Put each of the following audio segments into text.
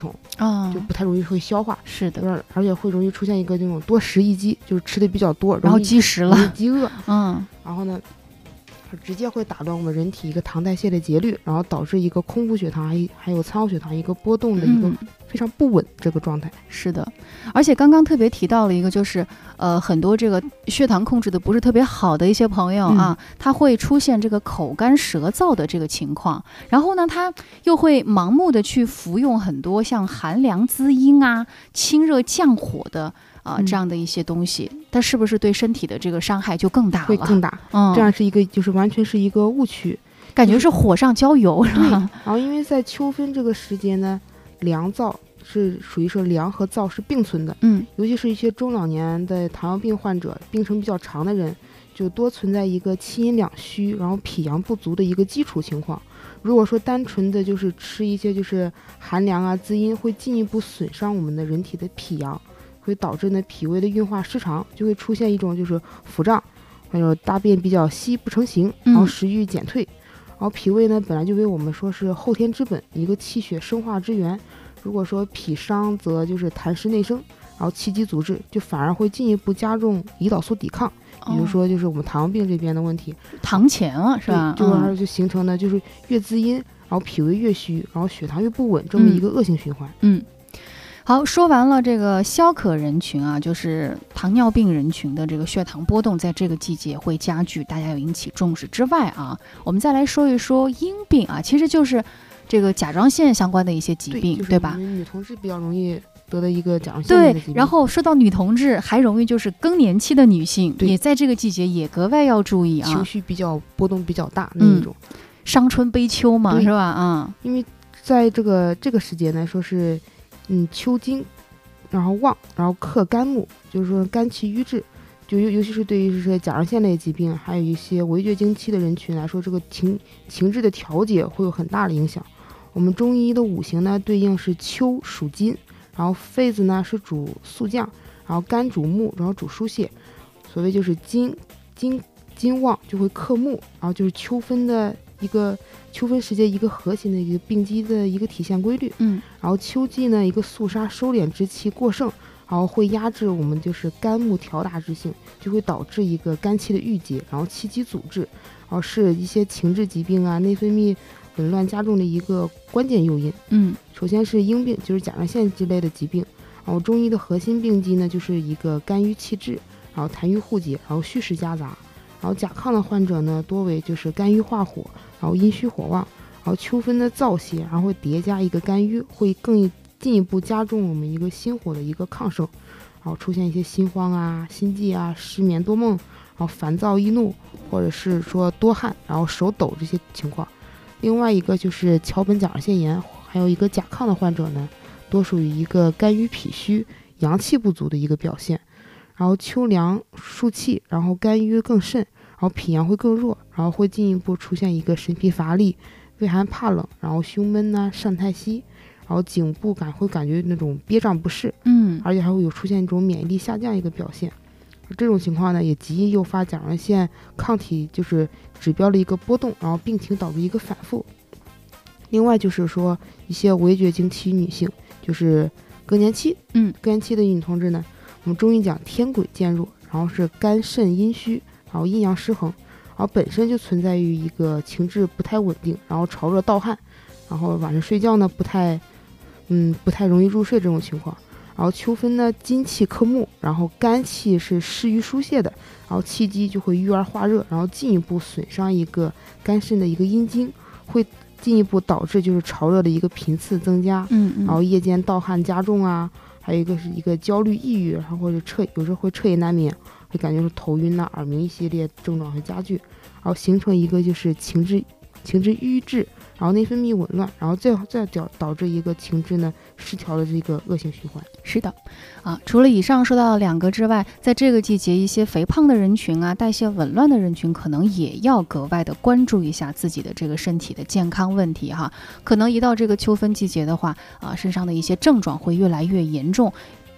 就不太容易会消化。 是的， 而且会容易出现一个这种多食易饥，就是吃的比较多， 然后积食了， 饥饿。然后呢，直接会打断我们人体一个糖代谢的节律，然后导致一个空腹血糖还有餐后血糖一个波动的一个非常不稳这个状态。 是的，而且刚刚特别提到了一个，就是很多这个血糖控制的不是特别好的一些朋友啊，他会出现这个口干舌燥的这个情况，然后呢，他又会盲目的去服用很多像寒凉滋阴啊、清热降火的这样的一些东西，它是不是对身体的这个伤害就更大了？ 会更大。这样是一个就是完全是一个误区， 感觉是火上浇油，是吧？ 然后因为在秋分这个时间呢，凉燥是属于说凉和燥是并存的，尤其是一些中老年的糖尿病患者，病程比较长的人，就多存在一个气阴两虚，然后脾阳不足的一个基础情况。如果说单纯的就是吃一些就是寒凉啊滋阴，会进一步损伤我们的人体的脾阳，会导致呢脾胃的运化失常，就会出现一种就是腹胀，还有大便比较稀不成形，然后食欲减退。然后脾胃呢本来就为我们说是后天之本，一个气血生化之源。如果说脾伤则就是痰湿内生，然后气机阻滞，就反而会进一步加重胰岛素抵抗，比如说就是我们糖尿病这边的问题， 糖前了是吧？ 就形成的就是越滋阴，然后脾胃越虚，然后血糖越不稳，这么一个恶性循环。 好，说完了这个消渴人群啊，就是糖尿病人群的这个血糖波动在这个季节会加剧，大家有引起重视之外啊，我们再来说一说阴病啊，其实就是这个甲状腺相关的一些疾病， 对吧？ 女同志比较容易得的一个甲状腺的疾病。 对，然后说到女同志，还容易就是更年期的女性，也在这个季节也格外要注意啊， 情绪比较波动比较大那一种， 伤春悲秋嘛，是吧？ 因为在这个时节呢，说是秋金，然后旺，然后克肝木，就是说肝气瘀滞，就尤其是对于这些甲状腺类疾病，还有一些围绝经期的人群来说，这个情志的调节会有很大的影响。我们中医的五行呢，对应是秋属金，然后肺子呢是主肃降，然后肝主木，然后主疏泄。所谓就是金旺就会克木，然后就是秋分时节一个核心的一个病机的一个体现规律。然后秋季呢一个肃杀收敛之气过盛，然后会压制我们就是肝木调达之性，就会导致一个肝气的郁结，然后气机阻滞，然后是一些情志疾病啊、内分泌紊乱加重的一个关键诱因。首先是阴病，就是甲状腺之类的疾病。然后中医的核心病机呢，就是一个肝郁气滞，然后痰瘀互结，然后虚实夹杂。然后甲亢的患者呢，多为就是肝郁化火，然后阴虚火旺，然后秋分的燥邪，然后会叠加一个肝郁，会更进一步加重我们一个心火的一个亢盛，然后出现一些心慌啊、心悸啊、失眠多梦，然后烦躁易怒，或者是说多汗，然后手抖这些情况。另外一个就是桥本甲状腺炎，还有一个甲亢的患者呢，多属于一个肝郁脾虚、阳气不足的一个表现。然后秋凉疏气，然后肝郁更甚，然后脾阳会更弱，然后会进一步出现一个神疲乏力、畏寒怕冷，然后胸闷呐、善太息，然后颈部会感觉那种憋胀不适，而且还会有出现一种免疫力下降一个表现。这种情况呢，也极易诱发甲状腺抗体就是指标的一个波动，然后病情导致一个反复。另外就是说一些围绝经期女性，就是更年期，更年期的女同志呢，我们中医讲天癸渐弱，然后是肝肾阴虚，然后阴阳失衡，然后本身就存在于一个情志不太稳定，然后潮热盗汗，然后晚上睡觉呢不太容易入睡这种情况。然后秋分呢金气克木，然后肝气是湿于疏泄的，然后气机就会郁而化热，然后进一步损伤一个肝肾的一个阴经，会进一步导致就是潮热的一个频次增加，然后夜间盗汗加重啊，还有一个是一个焦虑抑郁，然后或者有时候会彻夜难眠，会感觉是头晕呐、耳鸣一系列症状会加剧，然后形成一个就是情志瘀滞，然后内分泌紊乱，然后再导致一个情志呢失调的这个恶性循环。 是的除了以上说到的两个之外，在这个季节一些肥胖的人群啊、代谢紊乱的人群，可能也要格外的关注一下自己的这个身体的健康问题哈。可能一到这个秋分季节的话身上的一些症状会越来越严重，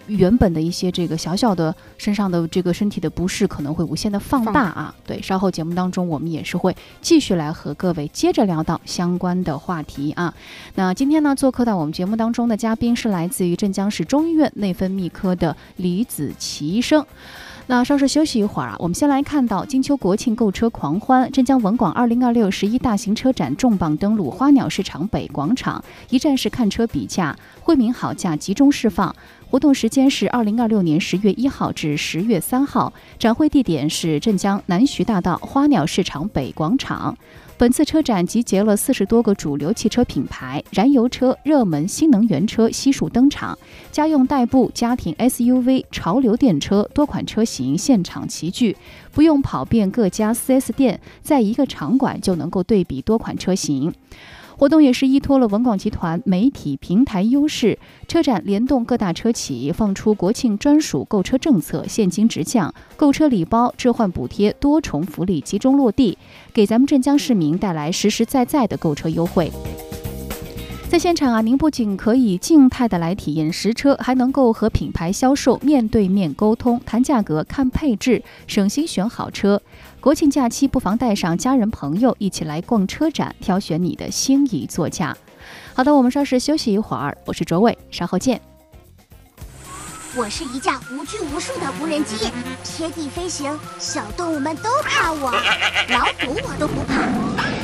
原本的一些这个小小的身上的这个身体的不适可能会无限的放大啊。对，稍后节目当中我们也是会继续来和各位接着聊到相关的话题啊。那今天呢，做客到我们节目当中的嘉宾是来自于镇江市中医院内分泌科的李子琪医生。那稍事休息一会儿啊，我们先来看到金秋国庆购车狂欢，镇江文广202611大型车展重磅登陆花鸟市场北广场，一站式看车比价，惠民好价集中释放。活动时间是2026年10月1号至10月3号，展会地点是镇江南徐大道花鸟市场北广场。本次车展集结了40多个主流汽车品牌，燃油车、热门新能源车悉数登场，家用代步、家庭 SUV、潮流电车多款车型现场齐聚，不用跑遍各家 4S 店，在一个场馆就能够对比多款车型。活动也是依托了文广集团媒体平台优势，车展联动各大车企，放出国庆专属购车政策，现金直降、购车礼包、置换补贴多重福利集中落地，给咱们镇江市民带来实实在在的购车优惠。在现场啊，您不仅可以静态的来体验实车，还能够和品牌销售面对面沟通，谈价格、看配置，省心选好车。国庆假期不妨带上家人朋友一起来逛车展，挑选你的心仪座驾。好的，我们稍事休息一会儿，我是卓伟，稍后见。 我是一架无拘无束的无人机，贴地飞行，小动物们都怕我，老虎我都不怕。